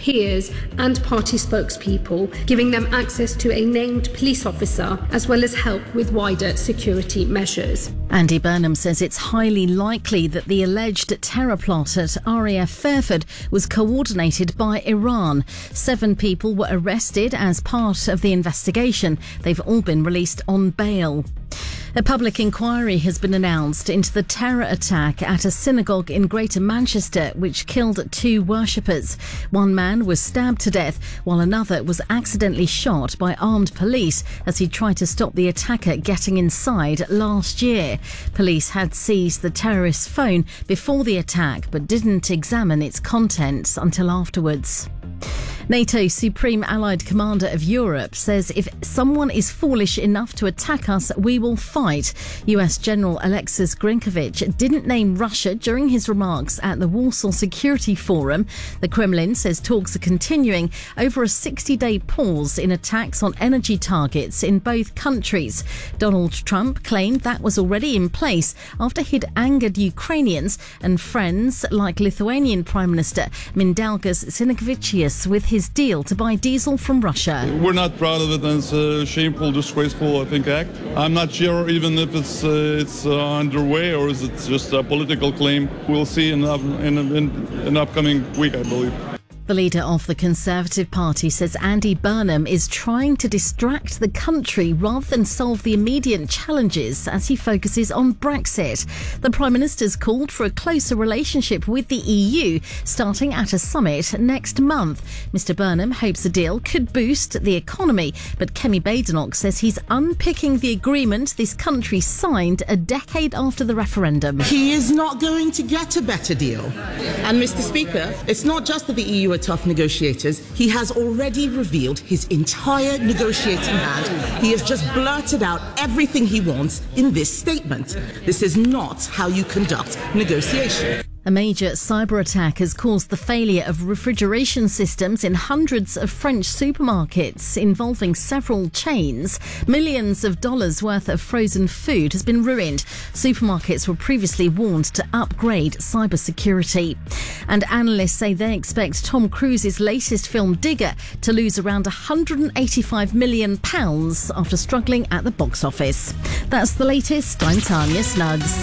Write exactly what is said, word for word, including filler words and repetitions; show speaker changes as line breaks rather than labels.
peers and party spokespeople, giving them access to a named police officer as well as help with wider security measures.
Andy Burnham says it's highly likely that the alleged terror plot at R A F Fairford was coordinated by Iran. Seven people were arrested as part of the investigation. They've all been released on bail. A public inquiry has been announced into the terror attack at a synagogue in Greater Manchester, which killed two worshippers. One man was stabbed to death, while another was accidentally shot by armed police as he tried to stop the attacker getting inside last year. Police had seized the terrorist's phone before the attack, but didn't examine its contents until afterwards. NATO's Supreme Allied Commander of Europe says if someone is foolish enough to attack us, we will fight. U S General Alexis Grinkovich didn't name Russia during his remarks at the Warsaw Security Forum. The Kremlin says talks are continuing over a sixty-day pause in attacks on energy targets in both countries. Donald Trump claimed that was already in place after he'd angered Ukrainians and friends like Lithuanian Prime Minister Mindaugas Sinkevičius with his deal to buy diesel from Russia.
We're not proud of it, and it's a shameful, disgraceful, I think, act. I'm not sure even if it's uh, it's uh, underway or is it just a political claim. We'll see in, in, in an upcoming week, I believe.
The leader of the Conservative Party says Andy Burnham is trying to distract the country rather than solve the immediate challenges as he focuses on Brexit. The Prime Minister's called for a closer relationship with the E U, starting at a summit next month. Mister Burnham hopes a deal could boost the economy, but Kemi Badenoch says he's unpicking the agreement this country signed a decade after the referendum.
He is not going to get a better deal. And, Mister Speaker, it's not just that the E U are tough negotiators. He has already revealed his entire negotiating hand. He has just blurted out everything he wants in this statement. This is not how you conduct negotiations.
A major cyber attack has caused the failure of refrigeration systems in hundreds of French supermarkets involving several chains. Millions of dollars worth of frozen food has been ruined. Supermarkets were previously warned to upgrade cybersecurity. And analysts say they expect Tom Cruise's latest film Digger to lose around one hundred eighty-five million pounds after struggling at the box office. That's the latest. I'm Tanya Snuggs.